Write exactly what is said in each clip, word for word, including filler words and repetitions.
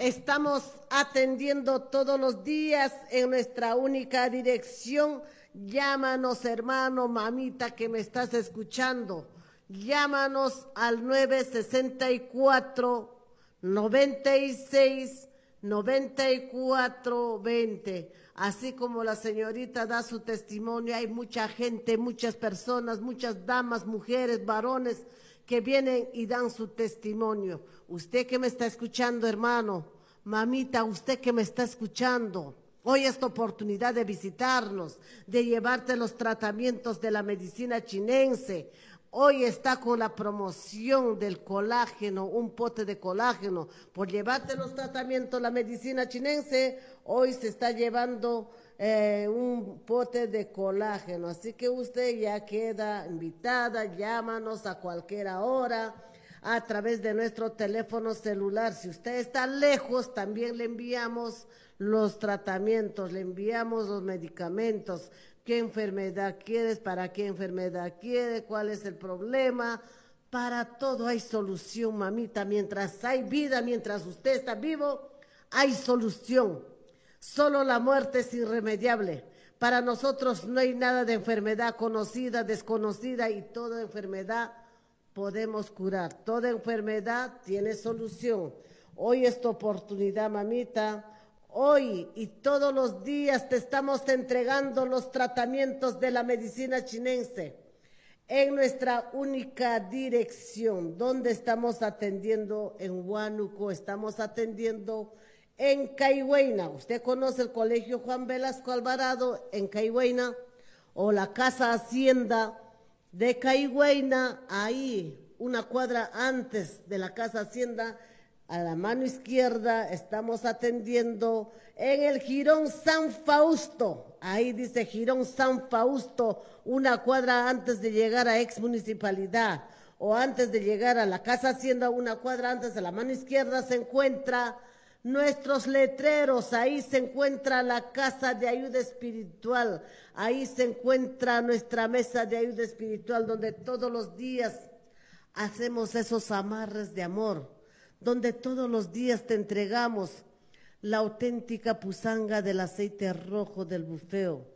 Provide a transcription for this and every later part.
Estamos atendiendo todos los días en nuestra única dirección. Llámanos, hermano, mamita, que me estás escuchando. Llámanos al nueve sesenta y cuatro, noventa y seis, noventa y cuatro, veinte. Así como la señorita da su testimonio, hay mucha gente, muchas personas, muchas damas, mujeres, varones que vienen y dan su testimonio. Usted que me está escuchando, hermano, mamita, usted que me está escuchando, hoy es tu oportunidad de visitarnos, de llevarte los tratamientos de la medicina chinense. Hoy está con la promoción del colágeno, un pote de colágeno. Por llevarte los tratamientos, la medicina chinense, hoy se está llevando eh, un pote de colágeno. Así que usted ya queda invitada, llámanos a cualquier hora a través de nuestro teléfono celular. Si usted está lejos, también le enviamos los tratamientos, le enviamos los medicamentos. ¿Qué enfermedad quieres? ¿Para qué enfermedad quiere? ¿Cuál es el problema? Para todo hay solución, mamita. Mientras hay vida, mientras usted está vivo, hay solución. Solo la muerte es irremediable. Para nosotros no hay nada de enfermedad conocida, desconocida, y toda enfermedad podemos curar. Toda enfermedad tiene solución. Hoy es tu oportunidad, mamita. Hoy y todos los días te estamos entregando los tratamientos de la medicina chinense en nuestra única dirección. ¿Dónde estamos atendiendo? En Huánuco, estamos atendiendo en Caihueina. ¿Usted conoce el Colegio Juan Velasco Alvarado en Caihueina? O la Casa Hacienda de Caihueina, ahí, una cuadra antes de la Casa Hacienda, a la mano izquierda estamos atendiendo en el Jirón San Fausto. Ahí dice Jirón San Fausto, una cuadra antes de llegar a ex municipalidad o antes de llegar a la Casa Hacienda, una cuadra antes, a la mano izquierda se encuentra nuestros letreros. Ahí se encuentra la Casa de Ayuda Espiritual. Ahí se encuentra nuestra mesa de ayuda espiritual, donde todos los días hacemos esos amarres de amor, donde todos los días te entregamos la auténtica pusanga del aceite rojo del bufeo,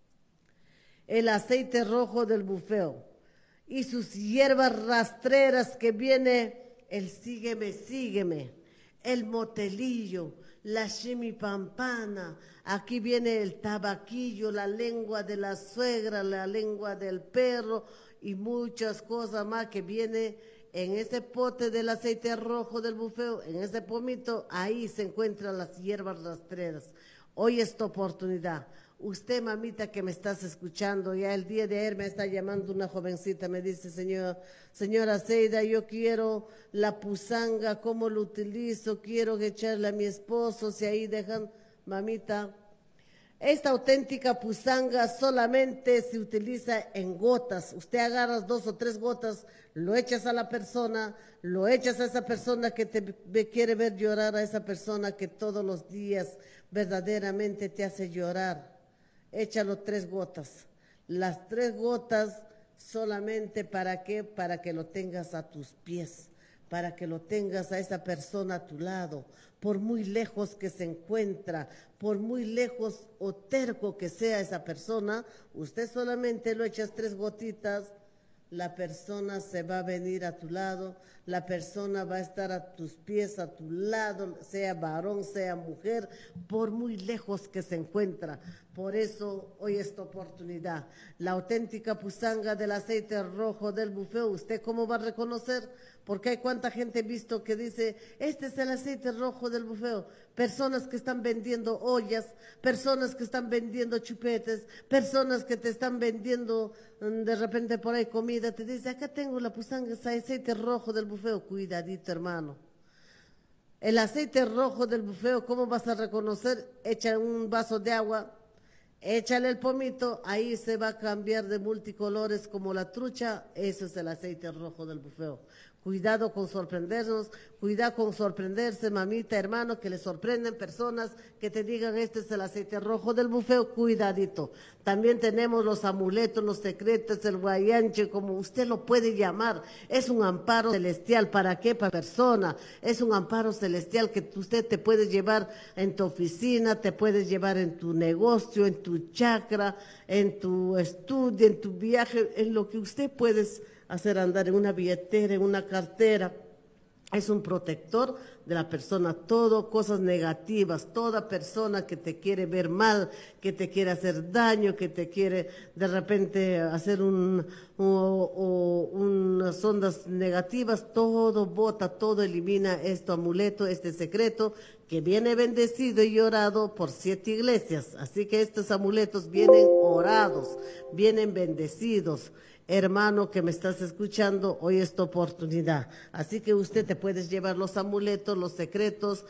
el aceite rojo del bufeo y sus hierbas rastreras, que viene el sígueme, sígueme, el motelillo, la chimipampana, aquí viene el tabaquillo, la lengua de la suegra, la lengua del perro y muchas cosas más que viene en ese pote del aceite rojo del bufeo, en ese pomito. Ahí se encuentran las hierbas rastreras. Hoy es tu oportunidad. Usted, mamita, que me estás escuchando, ya el día de ayer me está llamando una jovencita, me dice, señor, señora Seida, yo quiero la pusanga, ¿cómo lo utilizo? Quiero echarle a mi esposo, si ahí dejan, mamita. Esta auténtica pusanga solamente se utiliza en gotas. Usted agarras dos o tres gotas, lo echas a la persona, lo echas a esa persona que te quiere ver llorar, a esa persona que todos los días verdaderamente te hace llorar. Échalo tres gotas. Las tres gotas solamente ¿para qué? Para que lo tengas a tus pies, para que lo tengas a esa persona a tu lado, por muy lejos que se encuentra, por muy lejos o terco que sea esa persona, usted solamente lo echas tres gotitas, la persona se va a venir a tu lado, la persona va a estar a tus pies, a tu lado, sea varón, sea mujer, por muy lejos que se encuentra. Por eso hoy es tu oportunidad. La auténtica pusanga del aceite rojo del bufeo, ¿usted cómo va a reconocer? Porque hay cuánta gente he visto que dice, este es el aceite rojo del bufeo. Personas que están vendiendo ollas, personas que están vendiendo chupetes, personas que te están vendiendo de repente por ahí comida, te dice, acá tengo la pusanga, es aceite rojo del bufeo. Cuidadito, hermano. El aceite rojo del bufeo, ¿cómo vas a reconocer? Echa un vaso de agua, échale el pomito, ahí se va a cambiar de multicolores como la trucha. Eso es el aceite rojo del bufeo. Cuidado con sorprendernos, cuidado con sorprenderse, mamita, hermano, que le sorprenden personas que te digan este es el aceite rojo del bufeo, cuidadito. También tenemos los amuletos, los secretos, el guayanche, como usted lo puede llamar. Es un amparo celestial, ¿para qué? Para persona. Es un amparo celestial que usted te puede llevar en tu oficina, te puedes llevar en tu negocio, en tu chakra, en tu estudio, en tu viaje, en lo que usted puede hacer andar, en una billetera, en una cartera. Es un protector de la persona, todo cosas negativas, toda persona que te quiere ver mal, que te quiere hacer daño, que te quiere de repente hacer un, o, o unas ondas negativas, todo bota, todo elimina este amuleto, este secreto, que viene bendecido y orado por siete iglesias. Así que estos amuletos vienen orados, vienen bendecidos. Hermano que me estás escuchando, hoy es tu oportunidad. Así que usted te puedes llevar los amuletos, los secretos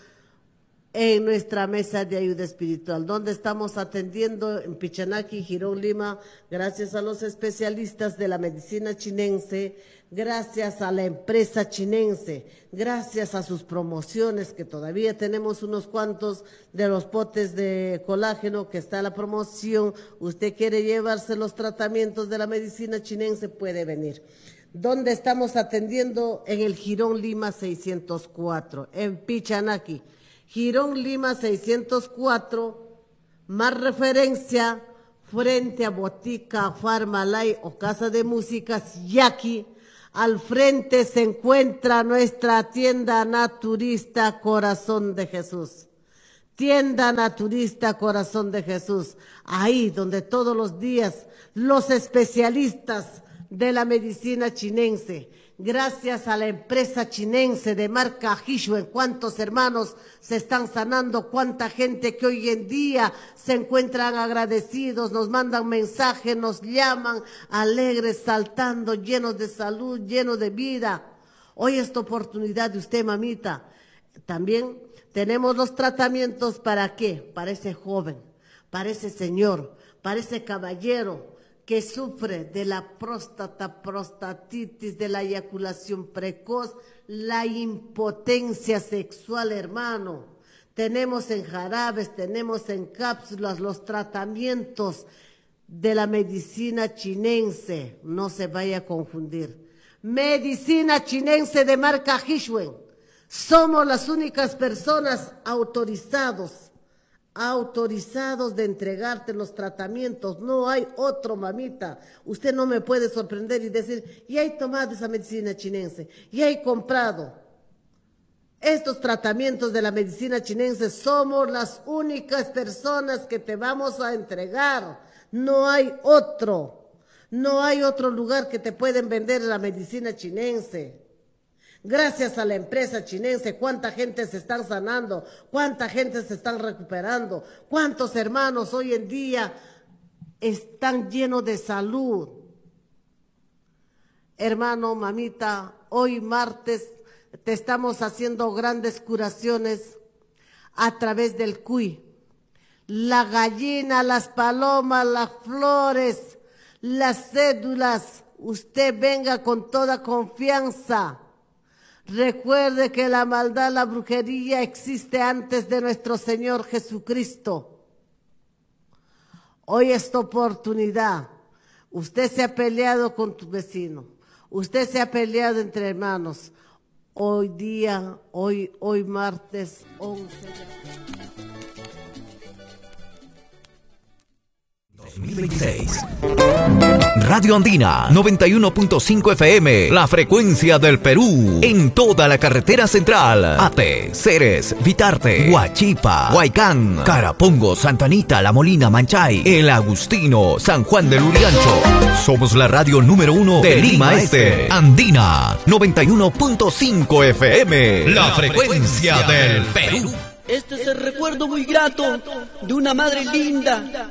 en nuestra mesa de ayuda espiritual, donde estamos atendiendo en Pichanaki, Girón, Lima, gracias a los especialistas de la medicina chinense, gracias a la empresa chinense, gracias a sus promociones, que todavía tenemos unos cuantos de los potes de colágeno que está la promoción. Usted quiere llevarse los tratamientos de la medicina chinense, puede venir. ¿Dónde estamos atendiendo? En el Girón Lima seiscientos cuatro, en Pichanaki. Girón Lima seiscientos cuatro, más referencia, frente a Botica Farmalay o Casa de Músicas Yaqui. Al frente se encuentra nuestra tienda naturista Corazón de Jesús. Tienda naturista Corazón de Jesús. Ahí donde todos los días los especialistas de la medicina chinense, gracias a la empresa chinense de marca Hishuen, cuántos hermanos se están sanando, cuánta gente que hoy en día se encuentran agradecidos, nos mandan mensajes, nos llaman alegres, saltando, llenos de salud, llenos de vida. Hoy es tu oportunidad de usted, mamita. También tenemos los tratamientos, ¿para qué? Para ese joven, para ese señor, para ese caballero que sufre de la próstata, prostatitis, de la eyaculación precoz, la impotencia sexual, hermano. Tenemos en jarabes, tenemos en cápsulas los tratamientos de la medicina chinense. No se vaya a confundir. Medicina chinense de marca Hishuen. Somos las únicas personas autorizados autorizados de entregarte los tratamientos. No hay otro, mamita. Usted no me puede sorprender y decir, y hay tomado esa medicina chinense, y hay comprado estos tratamientos de la medicina chinense. Somos las únicas personas que te vamos a entregar. No hay otro. No hay otro lugar que te pueden vender la medicina chinense. Gracias a la empresa chinense, cuánta gente se están sanando, cuánta gente se están recuperando, cuántos hermanos hoy en día están llenos de salud. Hermano, mamita, hoy martes te estamos haciendo grandes curaciones a través del cuy. La gallina, las palomas, las flores, las cédulas, usted venga con toda confianza. Recuerde que la maldad, la brujería existe antes de nuestro Señor Jesucristo. Hoy es tu oportunidad. Usted se ha peleado con tu vecino. Usted se ha peleado entre hermanos. Hoy día, hoy, hoy martes once dos mil veintiséis. Radio Andina noventa y uno punto cinco F M, la frecuencia del Perú, en toda la carretera central. Ate, Ceres, Vitarte, Huachipa, Huaycán, Carapongo, Santa Anita, La Molina, Manchay, El Agustino, San Juan del Urigancho. Somos la radio número uno de Lima Este. Andina noventa y uno punto cinco F M, la frecuencia del Perú. Este es el recuerdo muy grato de una madre linda